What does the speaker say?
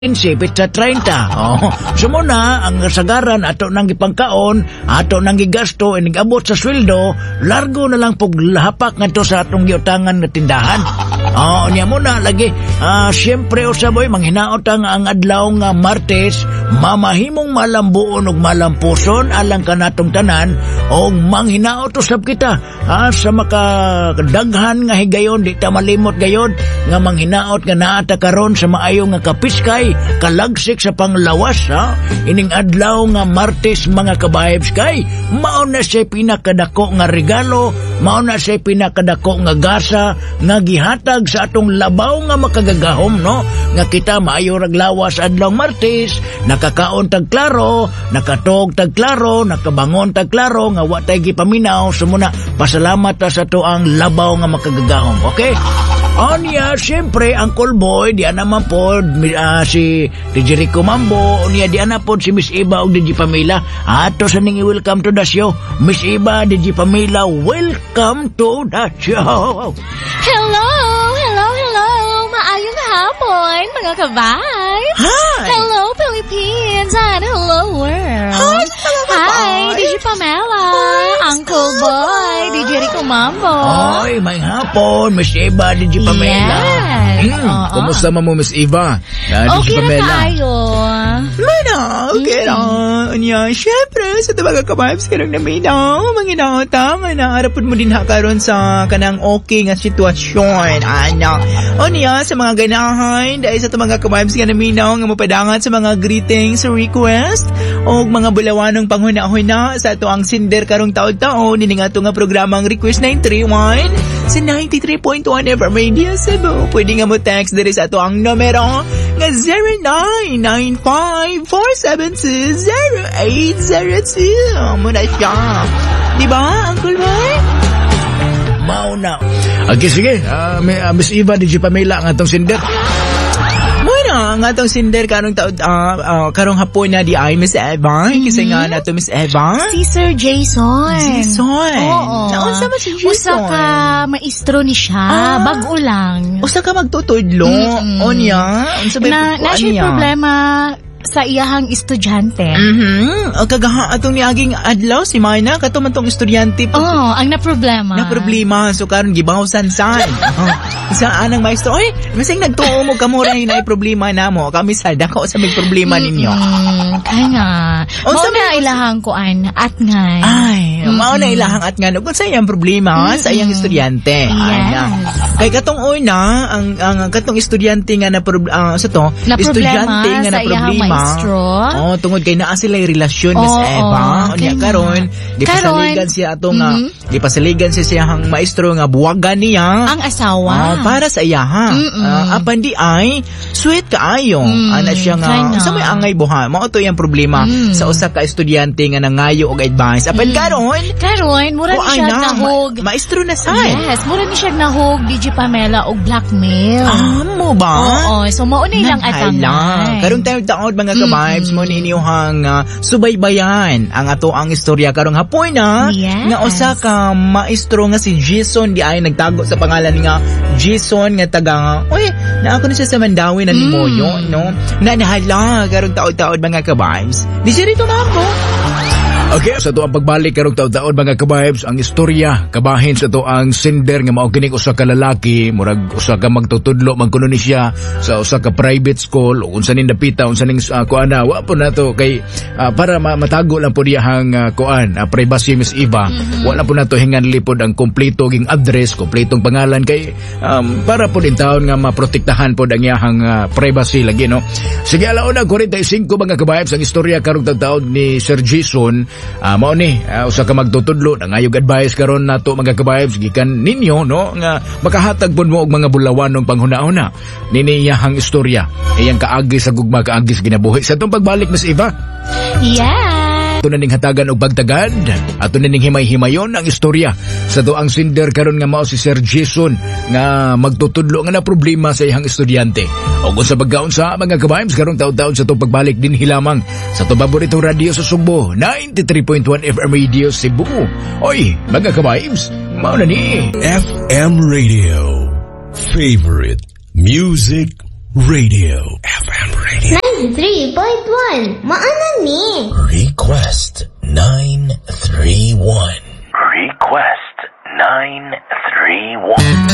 Insipit sa 30. Sumuna, ang sagaran ato nang gipangkaon, ato nang gigasto, inigabot sa sweldo, largo na lang pug lahapak ngadto sa atong giutangan nga tindahan. Niya muna lagi. Siyempre usaboy manghinaot ang adlaw nga Martes, mamahimong malambuon ug malampuson alang kanatong tanan og manghinaot usab kita sa makadaghan nga higayon di ta malimot gayod nga manghinaot nga naata karon sa maayo nga kapiskay kalagsik sa panglawas ining adlaw nga Martes mga kabahibs kay mao na siya pinakadako nga regalo, mao na siya pinakadako nga gasa nga gihatag sa atong labaw nga makagagahom nga kita maayo rag lawas adlaw Martes, nakakaon tag klaro, nakatog tag klaro, nakabangon tag klaro nga wa tay gipaminaw. Sumuna pasalamat ta sa tuang labaw nga makagagahom. Okay? Niya, siyempre, Uncle Boy, diyan naman po, si DJ Rico Mambo, niya diyan na po si Miss Iba o DJ Pamela. Ato sa ning welcome to the show. Miss Iba, DJ Pamela, welcome to the show. Hello! Maayong hapon, mga kabay! Hi! Hello, Philippines! And hello, world! Hi, DJ Pamela! Uncle Boy! DJ Rico Mambo! Oy, may hapon, Miss Iba, DJ Pamela. Yes! Kumusta mo, Miss Iba? Okay na tayo. Okay na. Anya, syempre, sa tabaga kababs ka nang naminaw, manginaotang, naarapod mo din karon sa kanang okay nga sitwasyon. Anya, sa mga ganahan, dahil sa tabaga kababs ka naminaw, nga mapadangat sa mga greetings, request, o mga bulawanong panghuna-huna sa ito ang sinder karong taon-taon, ini nga ito nga programang Request 931 sa 93.1 FM Radio Cebu. Pwede nga mo text diri sa ito ang numero nga 0995-472-0802. Muna siya. Diba, Uncle Boy? Mauna. Okay, sige. Miss Iva, DJ Pamela, ang atong sinder. Muna, ang atong sinder karong taon, karong hapon na di ay Miss Eva. Kasi nga na to Miss Eva. Si Sir Jason. Oo. Naunsa ba si Jason? Usa ka maestro ni siya. Bago lang. Usa ka magtutudlo. Onya. Unsa ba na siya problema sa iyahang estudyante. O kagaha atong niaging adlaw si Mayna kato man tong estudyante po. Ang naproblema. So karon gibawsan san. Sa anang maestro, oy, masing nagtuo mo kamura na problema namo. Kami sa dako sa may problema ninyo. Kaya nga. Mao na ilahang kuan at nga. Ay, mao na ilahang at nga. Kung sa iyang problema sa iyang estudyante. Yes. Kay katong una, ang katong estudyante nga na estudyante nga na problema. Maestro. Tungod kay naa sila relasyon Miss Eva. Unya karon, di pasaligan siya atong di pasaligan siya siyang maestro nga buwagan niya. Ang asawa. Para sa iyaha. Apan di ay sweet kaayo. Ana siya nga sa may angay buha. Mao to yang problema sa usa ka estudyante nga nangayo og advice. Apan karon mura ni siya nahog. Maestro na sa. Yes, mura ni siya nahog DJ Pamela og blackmail. Mo ba? Oo, so mao ni lang atangay. Karon tayo mga ka-vibes mo ninyong subaybayan ang ato ang istorya karong hapon na nga usa ka maestro nga si Jason di ay nagtago sa pangalan nga Jason nga taga na ako na siya sa Mandawi na Limoyo nahala karong taod-taod mga ka-vibes di siya rito ako. Okay, sa ito ang pagbalik karong taon-taon mga kabahibs, ang istorya, kabahin sa ito ang sender nga maukinig usa ka lalaki, murag usa ka magtutudlo, magkuno ni siya sa usa ka private school, o unsa ning dapita, unsa ning kuana, wa po na to kay, para matago lang po diyahang privacy Miss Iba, wala po na to hingan lipod ang kompleto ging address, kompletong pangalan kay, para po din taon nga maprotektahan po ang iyahang privacy lagi, no? Sige, alauna, 45 mga kabahibs, ang istorya karong taon ni Sir Jason. Mao ni usa ka magtutudlo nangayog advice karon nato mga kabahibs gikan ninyo no nga makahatag pud mo og mga bulawanong panghuna-huna nini iyang istorya iyang kaagi sa gugma kaagi sa ginabuhi sa tong pagbalik Miss Eva. Yeah. Ato na ning hatagan og pagtagad, ato na ning himay-himayon ang istorya sa doang sinder karon nga mao si Sir Jason nga magtutudlo nga na problema sa iyang estudyante. O kung sa pagkaon sa mga kabahibs karong taon-taon sa itong pagbalik din hilamang sa itong paboritong radio sa Sugbo 93.1 FM Radio Cebu. Oy, mga kabahibs, mauna ni FM Radio, favorite music Radio. FM Radio. 93.1. Maanan ni. Request 931. Request 931.